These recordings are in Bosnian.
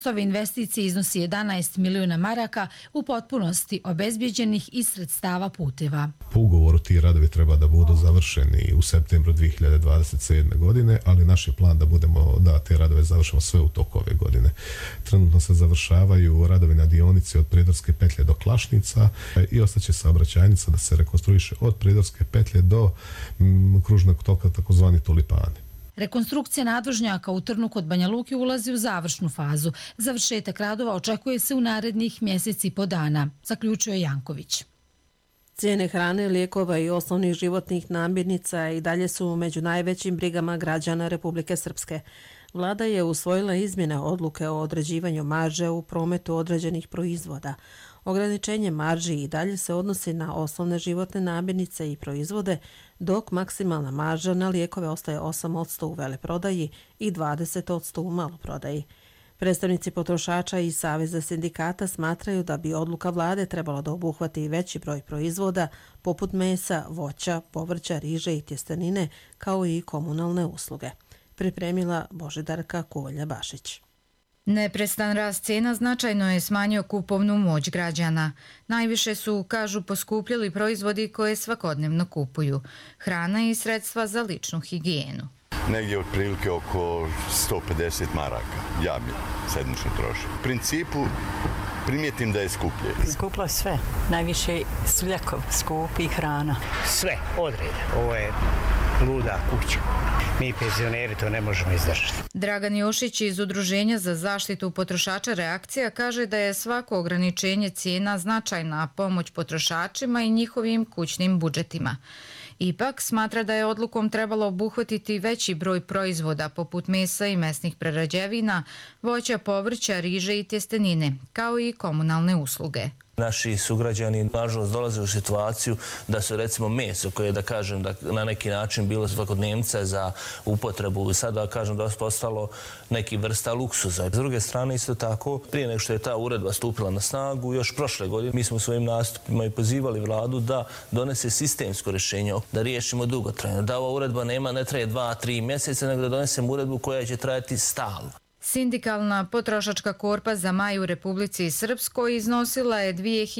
Ove investicije iznosi 11 milijuna maraka u potpunosti obezbijeđenih iz sredstava puteva. Po ugovoru ti radovi treba da budu završeni u septembru 2027. godine, ali naš je plan da te radove završimo sve u toku ove godine. Trenutno se završavaju radovi na dionici od Prijedorske petlje do Klašnica i ostaće saobraćajnica da se rekonstruiše od Prijedorske petlje do kružnog toka, takozvani Tulipani. Rekonstrukcija nadvožnjaka u Trnu kod Banja Luke ulazi u završnu fazu. Završetak radova očekuje se u narednih mjeseci i po dana, zaključio je Janković. Cijene hrane, lijekova i osnovnih životnih namirnica i dalje su među najvećim brigama građana Republike Srpske. Vlada je usvojila izmjene odluke o određivanju marže u prometu određenih proizvoda. Ograničenje marži i dalje se odnosi na osnovne životne namirnice i proizvode, dok maksimalna marža na lijekove ostaje 8% u veleprodaji i 20% u maloprodaji. Predstavnici potrošača i Saveza sindikata smatraju da bi odluka vlade trebala da obuhvati veći broj proizvoda poput mesa, voća, povrća, riže i tjestenine, kao i komunalne usluge. Pripremila Božidarka Kuvalja-Bašić. Neprestan rast cijena značajno je smanjio kupovnu moć građana. Najviše su, kažu, poskupljili proizvodi koje svakodnevno kupuju. Hrana i sredstva za ličnu higijenu. Negdje otprilike oko 150 maraka. Ja bi sedmično trošio. U principu primijetim da je skuplje. Skuplo je sve. Najviše su lijekovi, skupi i hrana. Sve, odreda. Ovo je luda kuća. Mi penzioneri to ne možemo izdržati. Dragan Jošić iz Udruženja za zaštitu potrošača Reakcija kaže da je svako ograničenje cijena značajna pomoć potrošačima i njihovim kućnim budžetima. Ipak smatra da je odlukom trebalo obuhvatiti veći broj proizvoda poput mesa i mesnih prerađevina, voća, povrća, riže i tjestenine, kao i komunalne usluge. Naši sugrađani nažalost dolaze u situaciju da su recimo meso koje da kažem da na neki način bilo svakodnevnica za upotrebu, sada kažem da je postalo neki vrsta luksuza. S druge strane isto tako, prije nego što je ta uredba stupila na snagu, još prošle godine mi smo svojim nastupima i pozivali vladu da donese sistemsko rješenje, da riješimo dugotrajno, da ova uredba ne traje 2-3 mjeseca, nego da donesemo uredbu koja će trajati stalno. Sindikalna potrošačka korpa za maj u Republici Srpskoj iznosila je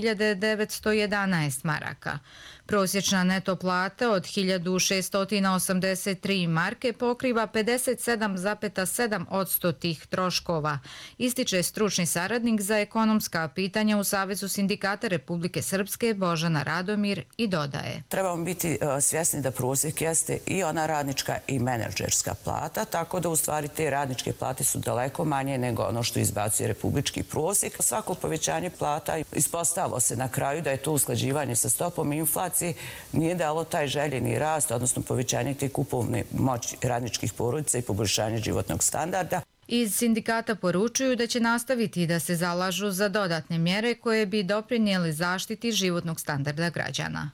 2911 maraka. Prosječna neto plata od 1683 marke pokriva 57,7% tih troškova, ističe stručni saradnik za ekonomska pitanja u Savezu sindikata Republike Srpske Božana Radomir i dodaje. Trebamo biti svjesni da prosjek jeste i ona radnička i menadžerska plata, tako da u stvari te radničke plate su daleko manje nego ono što izbacuje republički prosjek. Svako povećanje plata ispostavilo se na kraju da je to usklađivanje sa stopom inflacije nije dalo taj željeni rast, odnosno povećanje te kupovne moći radničkih porodica i poboljšanje životnog standarda. Iz sindikata poručuju da će nastaviti da se zalažu za dodatne mjere koje bi doprinijeli zaštiti životnog standarda građana.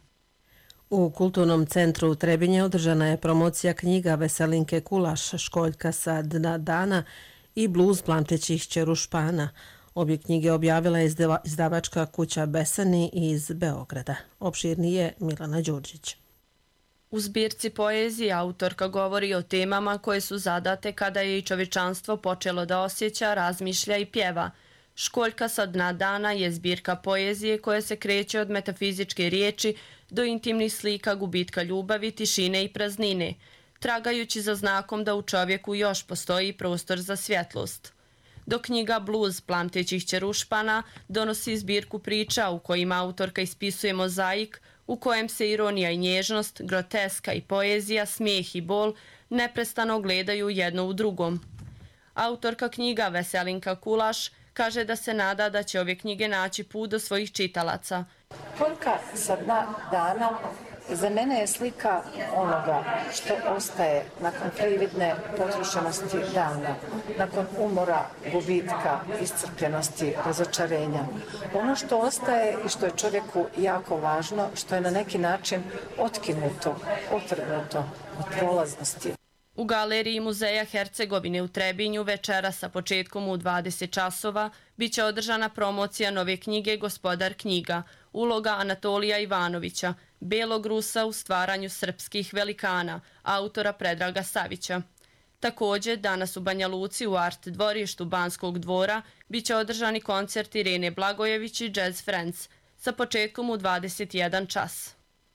U Kulturnom centru Trebinje održana je promocija knjiga Veselinke Kulaš, Školjka sa dna dana i bluz plamtećih Ćerušpana. Obje knjige objavila je izdavačka kuća Besani iz Beograda. Opširnije Milana Đurđić. U zbirci poezije autorka govori o temama koje su zadate kada je i čovječanstvo počelo da osjeća, razmišlja i pjeva. Školjka sa dna dana je zbirka poezije koja se kreće od metafizičke riječi do intimnih slika gubitka ljubavi, tišine i praznine, tragajući za znakom da u čovjeku još postoji prostor za svjetlost. Dok knjiga Bluz plamtećih Ćerušpana donosi zbirku priča u kojima autorka ispisuje mozaik u kojem se ironija i nježnost, groteska i poezija, smijeh i bol neprestano gledaju jedno u drugom. Autorka knjiga Veselinka Kulaš kaže da se nada da će ove knjige naći put do svojih čitalaca. Školjka sa dna dana za mene je slika onoga što ostaje nakon prividne potrošenosti dana, nakon umora, gubitka, iscrpljenosti, razočarenja. Ono što ostaje i što je čovjeku jako važno, što je na neki način otkinuto, otrgnuto od prolaznosti. U galeriji Muzeja Hercegovine u Trebinju večera sa početkom u 20 časova biće održana promocija nove knjige Gospodar knjiga, uloga Anatolija Ivanovića, Belog Rusa u stvaranju srpskih velikana, autora Predraga Savića. Također, danas u Banja Luci u Art dvorištu Banskog dvora biće održani koncert Irene Blagojević i Jazz Friends sa početkom u 21 čas.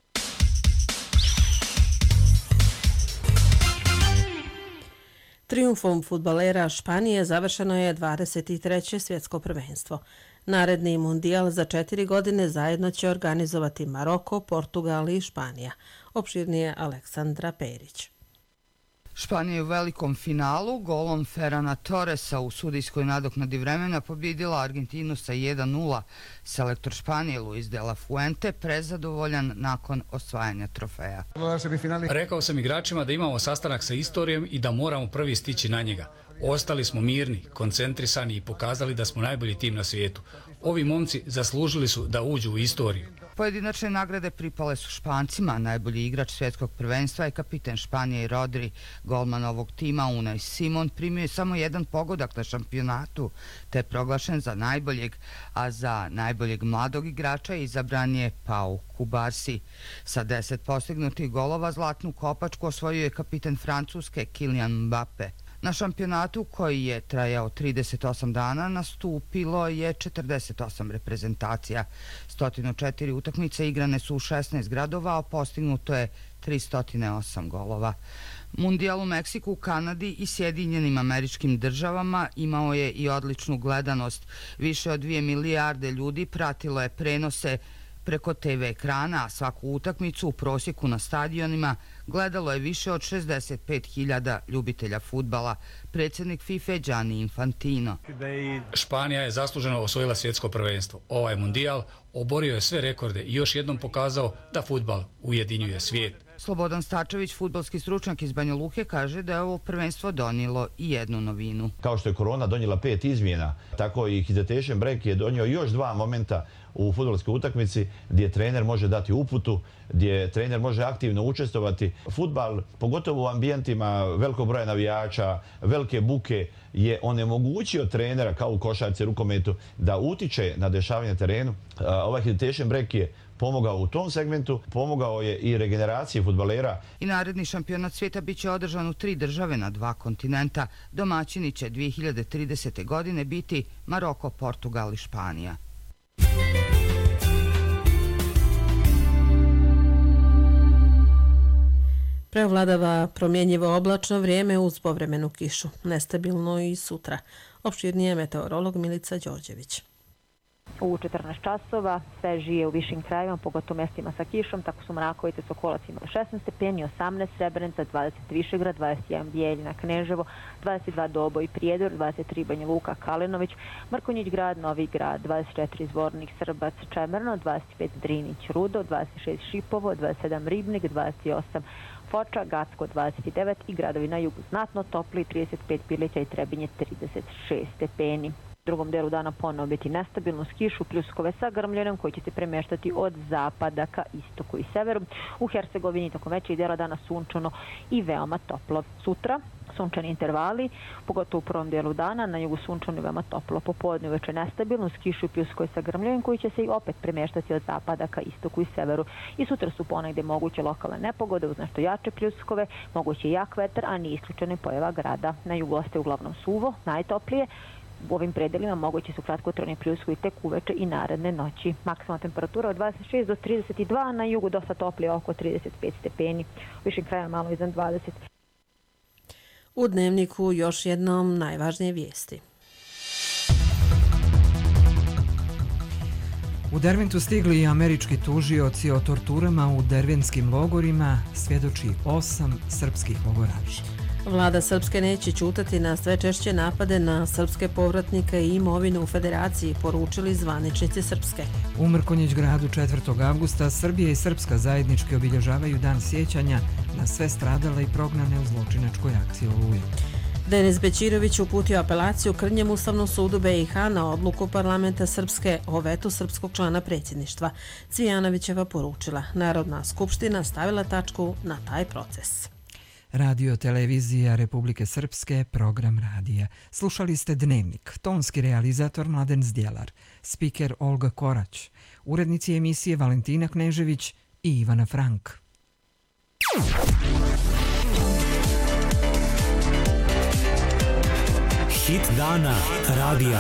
Trijumfom fudbalera Španije završeno je 23. svjetsko prvenstvo. Naredni mundijal za 4 godine zajedno će organizovati Maroko, Portugal i Španija. Opširnije Aleksandra Perić. Španija je u velikom finalu golom Ferrana Torresa u sudijskoj nadoknadi vremena pobjedila Argentinu sa 1:0. Selektor Španije Luis de la Fuente prezadovoljan nakon osvajanja trofeja. Rekao sam igračima da imamo sastanak sa istorijom i da moramo prvi stići na njega. Ostali smo mirni, koncentrisani i pokazali da smo najbolji tim na svijetu. Ovi momci zaslužili su da uđu u istoriju. Pojedinačne nagrade pripale su Špancima. Najbolji igrač svjetskog prvenstva je kapiten Španije Rodri. Golman ovog tima Unai Simon primio je samo 1 pogodak na šampionatu, te je proglašen za najboljeg, a za najboljeg mladog igrača izabran je Pau Cubarsí. Sa 10 postignutih golova zlatnu kopačku osvojio je kapiten Francuske Kylian Mbappé. Na šampionatu, koji je trajao 38 dana, nastupilo je 48 reprezentacija. 104 utakmice igrane su u 16 gradova, a postignuto je 308 golova. Mundijal u Meksiku, Kanadi i Sjedinjenim Američkim Državama imao je i odličnu gledanost. Više od 2 milijarde ljudi pratilo je prenose preko TV ekrana, a svaku utakmicu u prosjeku na stadionima gledalo je više od 65.000 ljubitelja fudbala. Predsjednik FIFA Gianni Infantino. Španija je zasluženo osvojila svjetsko prvenstvo. Ovaj mundijal oborio je sve rekorde i još jednom pokazao da fudbal ujedinjuje svijet. Slobodan Stačević, fudbalski stručnjak iz Banja Luke, kaže da je ovo prvenstvo donijelo i jednu novinu. Kao što je korona donijela 5 izmjena, tako i hesitation break je donio još 2 momenta u fudbalskoj utakmici gdje trener može dati uputu, gdje trener može aktivno učestvovati. Fudbal, pogotovo u ambijentima velikog broja navijača, velike buke, je onemogućio trenera kao u košarci, rukometu da utiče na dešavanje terenu. Ovaj hesitation break je pomogao u tom segmentu, pomogao je i regeneraciji fudbalera. I naredni šampionat svijeta biće održan u 3 države na 2 kontinenta. Domaćini će 2030. godine biti Maroko, Portugal i Španija. Preovladava promjenjivo oblačno vrijeme uz povremenu kišu. Nestabilno i sutra. Opširnije meteorolog Milica Đorđević. U 14 časova sve žije u višim krajevima, pogotovo mjestima sa kišom, tako su Mrakovice, Sokolac imali 16 stepeni, 18 Srebrenica, 20 Višegrad, 21 Bijeljina, Kneževo, 22 Doboj, Prijedor, 23 Banja Luka, Kalinović, Mrkonjić grad, Novi grad, 24 Zvornik, Srbac, Čemerno, 25 Drinić, Rudo, 26 Šipovo, 27 Ribnik, 28 Foča, Gacko 29 i gradovi na jugu znatno topli, 35 Pilića i Trebinje, 36 stepeni. U drugom delu dana ponovo biti nestabilno s kišu, pljuskove sa grmljenom koji će se premještati od zapada ka istoku i severu. U Hercegovini tokom većeg dela dana sunčano i veoma toplo. Sutra sunčani intervali, pogotovo u prvom delu dana, na jugu sunčano i veoma toplo. Popodne uveče nestabilno s kišu i pljuskove sa grmljenom koji će se i opet premještati od zapada ka istoku i severu. I sutra su ponegde moguće lokalne nepogode uz nešto jače pljuskove, moguće jak vetar, a nije isključena pojava grada. Na jugu ostaje uglavnom suvo, najtoplije. U ovim predelima mogući su kratkotrajni pljuskovi tek uveče i naredne noći. Maksimalna temperatura od 26 do 32, na jugu dosta toplije oko 35 stepeni, u višim krajima malo iznad 20. U dnevniku još jednom najvažnije vijesti. U Derventu stigli i američki tužioci o torturama u dervenskim logorima, svjedoči 8 srpskih logoraša. Vlada Srpske neće ćutati na sve češće napade na srpske povratnike i imovinu u Federaciji, poručili zvaničnici Srpske. U Mrkonjić gradu 4. avgusta Srbija i Srpska zajednički obilježavaju dan sjećanja na sve stradale i prognane u zločinačkoj akciji Oluje. Denis Bećirović uputio apelaciju Krnjem Ustavnom sudu BiH na odluku parlamenta Srpske o vetu srpskog člana predsjedništva. Cvijanovićeva poručila, Narodna skupština stavila tačku na taj proces. Radio televizija Republike Srpske, program radija. Slušali ste Dnevnik, tonski realizator Mladen Zdjelar, spiker Olga Korać, urednici emisije Valentina Knežević i Ivana Frank. Hit dana radija